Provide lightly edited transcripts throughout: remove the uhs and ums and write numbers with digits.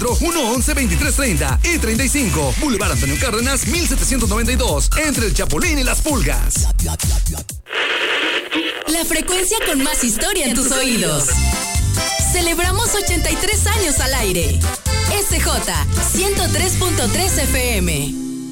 481-11-2330 y 35, Boulevard Antonio Cárdenas, 1792, entre el Chapulín y las Pulgas. La frecuencia con más historia en tus oídos. Celebramos 83 años al aire. SJ 103.3 FM.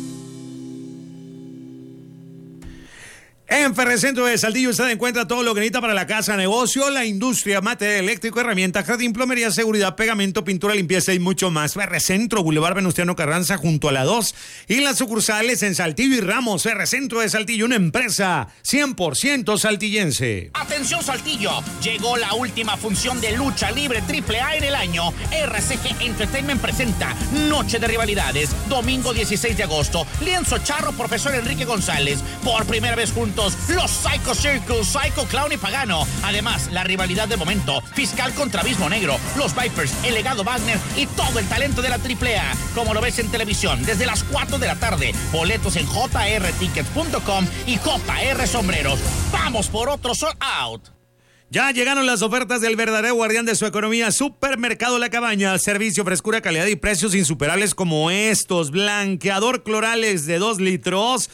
En Ferrecentro de Saltillo usted encuentra todo lo que necesita para la casa, negocio, la industria, material eléctrico, herramientas, jardín, plomería, seguridad, pegamento, pintura, limpieza y mucho más. Ferrecentro, Boulevard Venustiano Carranza junto a la 2 y las sucursales en Saltillo y Ramos. Ferrecentro de Saltillo, una empresa 100% saltillense. Atención Saltillo, llegó la última función de lucha libre AAA en el año. RCG Entertainment presenta Noche de Rivalidades, domingo 16 de agosto. Lienzo Charro, Profesor Enrique González, por primera vez juntos los Psycho Circus, Psycho Clown y Pagano. Además, la rivalidad de momento, Fiscal contra Abismo Negro, los Vipers, el Legado Wagner y todo el talento de la AAA. Como lo ves en televisión, desde las 4 de la tarde. Boletos en jrtickets.com y JR Sombreros. ¡Vamos por otro sold out! Ya llegaron las ofertas del verdadero guardián de su economía, Supermercado La Cabaña. Servicio, frescura, calidad y precios insuperables como estos. Blanqueador Clorales de 2 litros,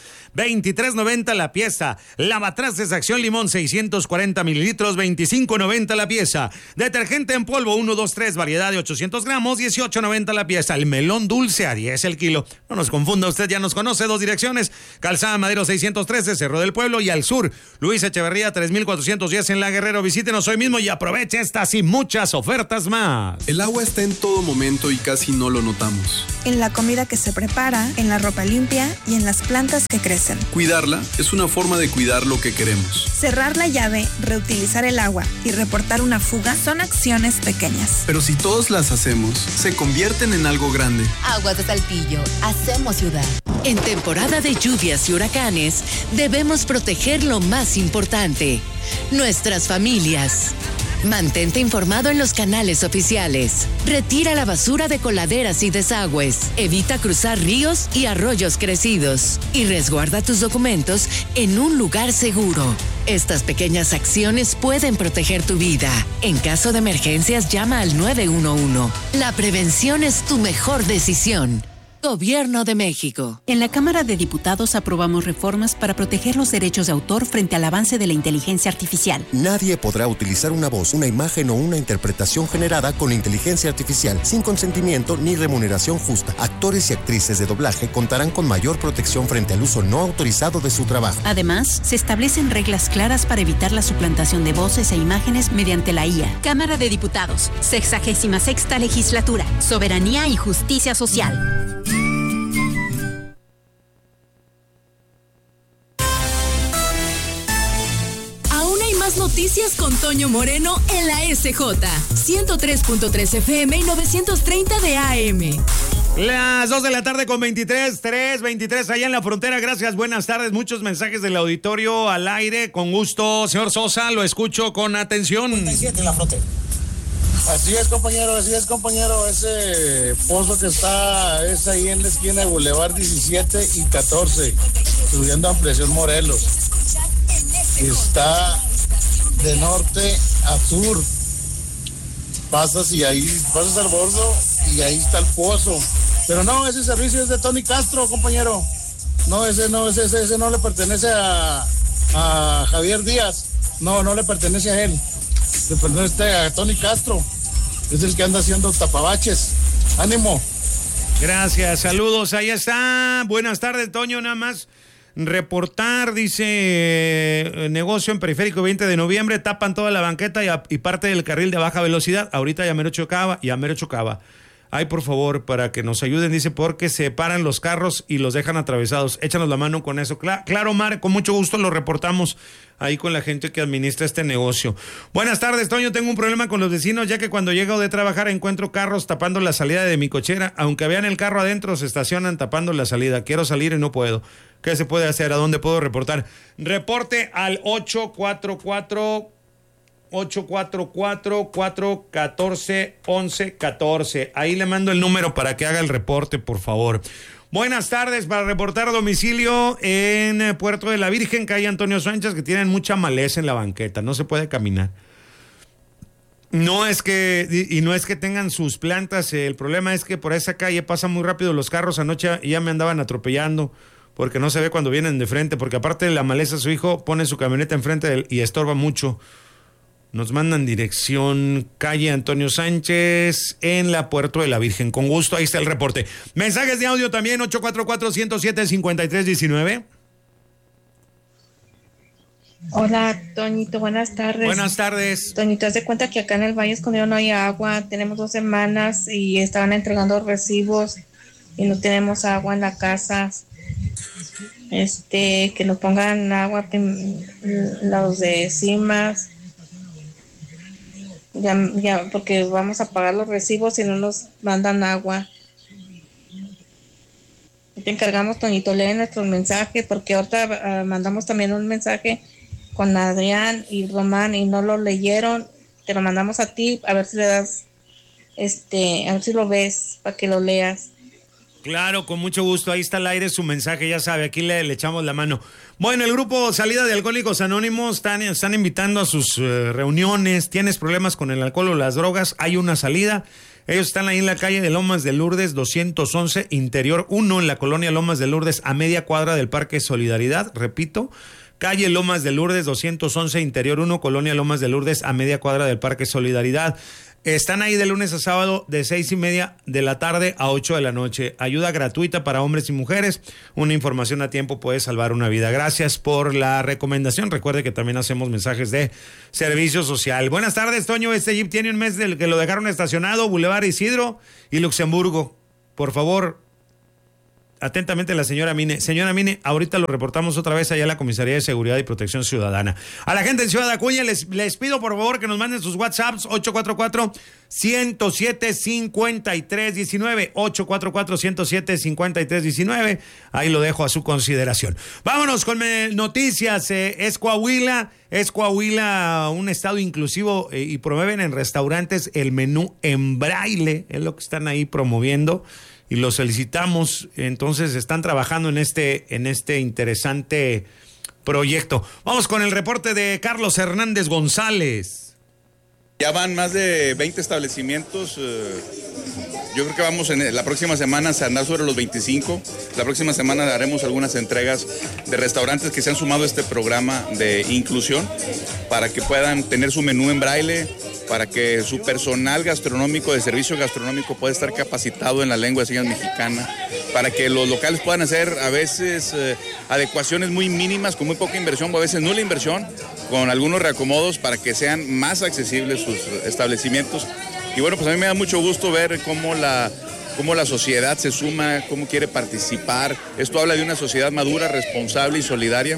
$23.90 la pieza. Lavatrastes Acción Limón, 640 mililitros, $25.90 la pieza. Detergente en polvo, 1, 2, 3, variedad de 800 gramos, $18.90 la pieza. El melón dulce a 10 el kilo. No nos confunda, usted ya nos conoce, 2 direcciones. Calzada Madero 613, Cerro del Pueblo, y al sur, Luis Echeverría 3410 en La Guerrero. Visítenos hoy mismo y aproveche estas y muchas ofertas más. El agua está en todo momento y casi no lo notamos. En la comida que se prepara, en la ropa limpia y en las plantas que crecen. Cuidarla es una forma de cuidar lo que queremos. Cerrar la llave, reutilizar el agua y reportar una fuga son acciones pequeñas. Pero si todos las hacemos, se convierten en algo grande. Aguas de Saltillo, hacemos ciudad. En temporada de lluvias y huracanes, debemos proteger lo más importante, nuestras familias. Mantente informado en los canales oficiales. Retira la basura de coladeras y desagües. Evita cruzar ríos y arroyos crecidos. Y resguarda tus documentos en un lugar seguro. Estas pequeñas acciones pueden proteger tu vida. En caso de emergencias, llama al 911. La prevención es tu mejor decisión. Gobierno de México. En la Cámara de Diputados aprobamos reformas para proteger los derechos de autor frente al avance de la inteligencia artificial. Nadie podrá utilizar una voz, una imagen o una interpretación generada con inteligencia artificial sin consentimiento ni remuneración justa. Actores y actrices de doblaje contarán con mayor protección frente al uso no autorizado de su trabajo. Además, se establecen reglas claras para evitar la suplantación de voces e imágenes mediante la IA. Cámara de Diputados, 66ª Legislatura, Soberanía y Justicia Social. Noticias con Toño Moreno en la SJ 103.3 FM y 930 de AM. Las 2 de la tarde con 23 allá en la frontera. Gracias, buenas tardes. Muchos mensajes del auditorio al aire. Con gusto, señor Sosa, lo escucho con atención. 57 en la frontera. Así es, compañero. Ese pozo que está es ahí en la esquina de Boulevard 17 y 14, subiendo a Ampliación Morelos. Está de norte a sur. Pasas al bordo y ahí está el pozo. Pero no, ese servicio es de Tony Castro, compañero. No, ese no le pertenece a Javier Díaz. No le pertenece a él. Le pertenece a Tony Castro. Es el que anda haciendo tapabaches. ¡Ánimo! Gracias, saludos. Ahí está. Buenas tardes, Toño, nada más. Reportar, dice, negocio en Periférico 20 de noviembre, tapan toda la banqueta y parte del carril de baja velocidad. Ahorita ya mero chocaba. Ay, por favor, para que nos ayuden, dice, porque se paran los carros y los dejan atravesados. Échanos la mano con eso. Claro, Mar, con mucho gusto lo reportamos ahí con la gente que administra este negocio. Buenas tardes, Toño. Tengo un problema con los vecinos, ya que cuando llego de trabajar encuentro carros tapando la salida de mi cochera. Aunque vean el carro adentro, se estacionan tapando la salida. Quiero salir y no puedo. ¿Qué se puede hacer? ¿A dónde puedo reportar? Reporte al 844-414-1114. Ahí le mando el número para que haga el reporte, por favor. Buenas tardes, para reportar domicilio en Puerto de la Virgen, calle Antonio Sánchez, que tienen mucha maleza en la banqueta, no se puede caminar. No es que tengan sus plantas, el problema es que por esa calle pasan muy rápido los carros. Anoche ya me andaban atropellando porque no se ve cuando vienen de frente, porque aparte de la maleza su hijo pone su camioneta enfrente y estorba mucho. Nos mandan dirección calle Antonio Sánchez en la Puerto de la Virgen. Con gusto, ahí está el reporte. Mensajes de audio también, 844-107-5319. Hola, Toñito, buenas tardes. Buenas tardes. Toñito, haz de cuenta que acá en el Valle Escondido no hay agua. Tenemos 2 semanas y estaban entregando recibos y no tenemos agua en la casa. Que nos pongan agua, los de CIMAS. Ya, porque vamos a pagar los recibos y no nos mandan agua. Te encargamos, Toñito, lee nuestros mensajes, porque ahorita mandamos también un mensaje con Adrián y Román y no lo leyeron. Te lo mandamos a ti, a ver si le das, a ver si lo ves, para que lo leas. Claro, con mucho gusto. Ahí está al aire su mensaje, ya sabe, aquí le echamos la mano. Bueno, el grupo Salida de Alcohólicos Anónimos están invitando a sus reuniones. ¿Tienes problemas con el alcohol o las drogas? Hay una salida. Ellos están ahí en la calle de Lomas de Lourdes, 211, Interior 1, en la colonia Lomas de Lourdes, a media cuadra del Parque Solidaridad. Repito, calle Lomas de Lourdes, 211, Interior 1, colonia Lomas de Lourdes, a media cuadra del Parque Solidaridad. Están ahí de lunes a sábado de 6:30 de la tarde a 8 de la noche. Ayuda gratuita para hombres y mujeres. Una información a tiempo puede salvar una vida. Gracias por la recomendación. Recuerde que también hacemos mensajes de servicio social. Buenas tardes, Toño. Este Jeep tiene un mes del que lo dejaron estacionado, Boulevard Isidro y Luxemburgo. Por favor, atentamente la señora Mine. Señora Mine, ahorita lo reportamos otra vez allá a la Comisaría de Seguridad y Protección Ciudadana. A la gente en Ciudad Acuña les pido por favor que nos manden sus WhatsApps, 844-107-5319, 844-107-5319. Ahí lo dejo a su consideración. Vámonos con noticias. Es Coahuila un estado inclusivo y promueven en restaurantes el menú en braille, es lo que están ahí promoviendo. Y lo solicitamos, entonces están trabajando en este interesante proyecto. Vamos con el reporte de Carlos Hernández González. Ya van más de 20 establecimientos. Yo creo que vamos en la próxima semana a andar sobre los 25. La próxima semana haremos algunas entregas de restaurantes que se han sumado a este programa de inclusión para que puedan tener su menú en braille, para que su personal gastronómico, de servicio gastronómico, pueda estar capacitado en la lengua de señas mexicana, para que los locales puedan hacer a veces adecuaciones muy mínimas, con muy poca inversión, o a veces nula inversión, con algunos reacomodos para que sean más accesibles sus establecimientos. Y bueno, pues a mí me da mucho gusto ver cómo la sociedad se suma, cómo quiere participar. Esto habla de una sociedad madura, responsable y solidaria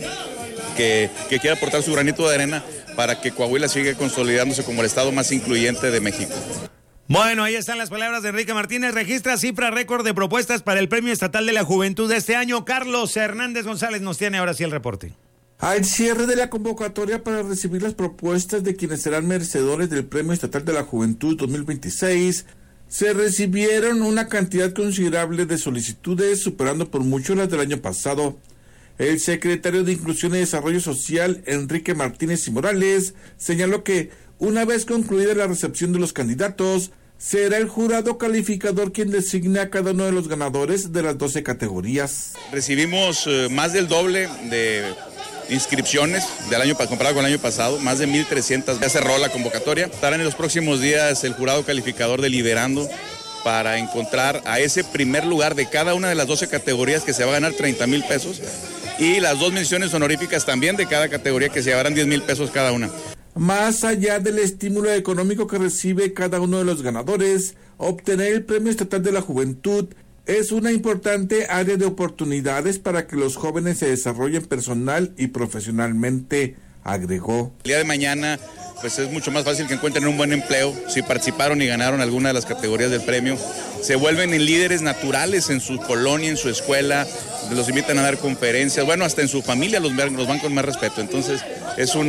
que quiere aportar su granito de arena para que Coahuila siga consolidándose como el estado más incluyente de México. Bueno, ahí están las palabras de Enrique Martínez. Registra cifra récord de propuestas para el Premio Estatal de la Juventud de este año. Carlos Hernández González nos tiene ahora sí el reporte. Al cierre de la convocatoria para recibir las propuestas de quienes serán merecedores del Premio Estatal de la Juventud 2026, se recibieron una cantidad considerable de solicitudes, superando por mucho las del año pasado. El secretario de Inclusión y Desarrollo Social, Enrique Martínez y Morales, señaló que una vez concluida la recepción de los candidatos, será el jurado calificador quien designe a cada uno de los ganadores de las 12 categorías. Recibimos más del doble de inscripciones del año comparado con el año pasado, más de 1,300. Ya cerró la convocatoria. Estarán en los próximos días el jurado calificador deliberando para encontrar a ese primer lugar de cada una de las 12 categorías, que se va a ganar 30,000 pesos, y las 2 menciones honoríficas también de cada categoría, que se llevarán 10,000 pesos cada una. Más allá del estímulo económico que recibe cada uno de los ganadores, obtener el Premio Estatal de la Juventud es una importante área de oportunidades para que los jóvenes se desarrollen personal y profesionalmente, agregó. El día de mañana, pues es mucho más fácil que encuentren un buen empleo si participaron y ganaron alguna de las categorías del premio. Se vuelven en líderes naturales en su colonia, en su escuela, los invitan a dar conferencias, bueno, hasta en su familia los van con más respeto. Entonces es un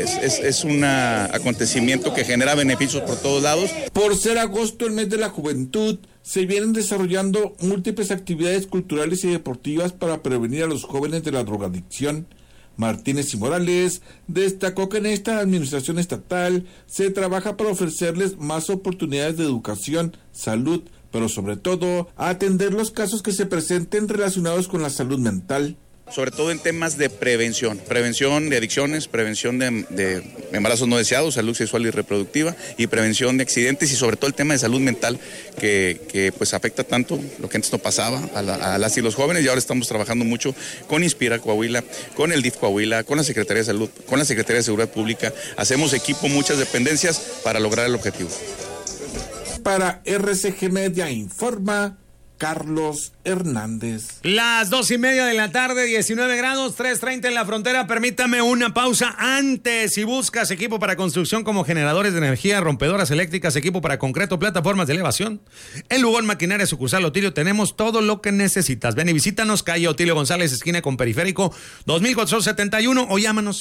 acontecimiento que genera beneficios por todos lados. Por ser agosto el mes de la juventud, se vienen desarrollando múltiples actividades culturales y deportivas para prevenir a los jóvenes de la drogadicción. Martínez y Morales destacó que en esta administración estatal se trabaja para ofrecerles más oportunidades de educación, salud, pero sobre todo atender los casos que se presenten relacionados con la salud mental. Sobre todo en temas de prevención de adicciones, prevención de embarazos no deseados, salud sexual y reproductiva y prevención de accidentes y sobre todo el tema de salud mental que pues afecta tanto lo que antes no pasaba a las y los jóvenes y ahora estamos trabajando mucho con Inspira Coahuila, con el DIF Coahuila, con la Secretaría de Salud, con la Secretaría de Seguridad Pública. Hacemos equipo muchas dependencias para lograr el objetivo. Para RCG Media informa Carlos Hernández. Las 2:30 de la tarde, 19 grados, 3:30 en la frontera. Permítame una pausa antes. Si buscas equipo para construcción como generadores de energía, rompedoras eléctricas, equipo para concreto, plataformas de elevación, en Lugón Maquinaria Sucursal Otilio tenemos todo lo que necesitas. Ven y visítanos, calle Otilio González, esquina con Periférico, 2471 o llámanos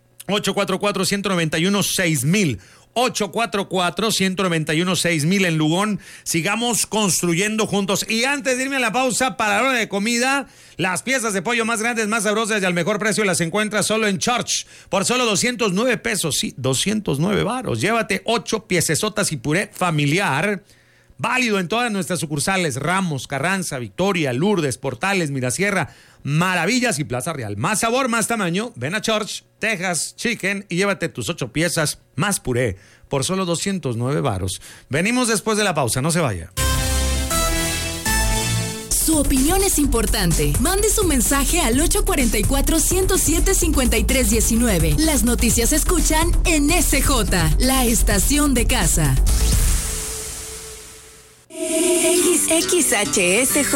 844-191-6000. 844-191-6000 en Lugón. Sigamos construyendo juntos. Y antes de irme a la pausa para la hora de comida, las piezas de pollo más grandes, más sabrosas y al mejor precio las encuentras solo en Church. Por solo 209 pesos. Sí, 209 varos. Llévate 8 piecesotas y puré familiar. Válido en todas nuestras sucursales: Ramos, Carranza, Victoria, Lourdes, Portales, Mirasierra, Maravillas y Plaza Real. Más sabor, más tamaño. Ven a Church, Texas Chicken y llévate tus 8 piezas más puré por solo 209 varos. Venimos después de la pausa, no se vaya. Su opinión es importante. Mande su mensaje al 844-107-5319. Las noticias se escuchan en SJ, la estación de casa. XHSJ